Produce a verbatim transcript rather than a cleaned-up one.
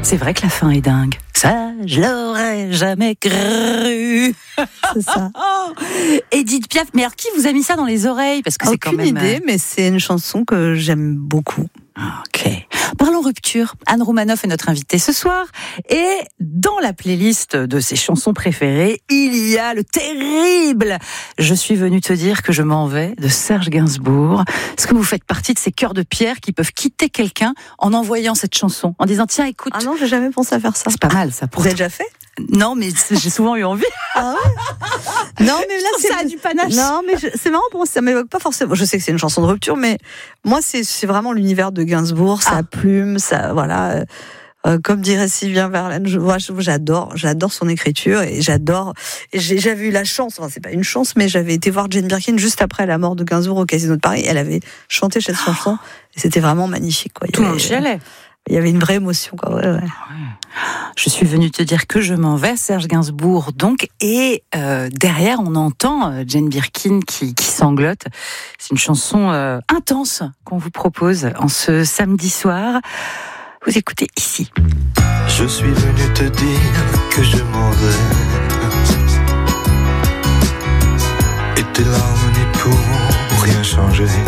C'est vrai que la fin est dingue. Ça, je l'aurais jamais cru. C'est ça. Edith Piaf, mais alors qui vous a mis ça dans les oreilles? Parce que c'est quand Aucune même... idée, mais c'est une chanson que j'aime beaucoup. Ok. Parlons rupture. Anne Roumanoff est notre invitée ce soir. Et dans la playlist de ses chansons préférées, il y a le terrible « Je suis venue te dire que je m'en vais » de Serge Gainsbourg. Est-ce que vous faites partie de ces cœurs de pierre qui peuvent quitter quelqu'un en envoyant cette chanson, en disant « Tiens, écoute... » Ah non, j'ai jamais pensé à faire ça. C'est pas mal ça. Pour Vous avez déjà fait? Non, mais j'ai souvent eu envie. Ah ouais. Non, mais là, c'est ça a du panache. Non, mais je... c'est marrant pour moi, ça m'évoque pas forcément. Je sais que c'est une chanson de rupture, mais moi, c'est, c'est vraiment l'univers de Gainsbourg, sa Ah. plume, ça, voilà. Euh, comme dirait Sylvia Verlaine, je, moi, j'adore, j'adore son écriture et j'adore. Et j'ai, j'avais eu la chance, enfin, c'est pas une chance, mais j'avais été voir Jane Birkin juste après la mort de Gainsbourg au Casino de Paris. Elle avait chanté cette chanson et c'était vraiment magnifique, quoi. Il y Tout le avait- monde chialait. Il y avait une vraie émotion, quoi. Ouais, ouais. Je suis venue te dire que je m'en vais, Serge Gainsbourg, donc, et euh, derrière on entend euh, Jane Birkin qui, qui sanglote. C'est une chanson euh, intense qu'on vous propose en ce samedi soir. Vous écoutez ici. Je suis venu te dire que je m'en vais, et tes larmes n'y pourront rien changer.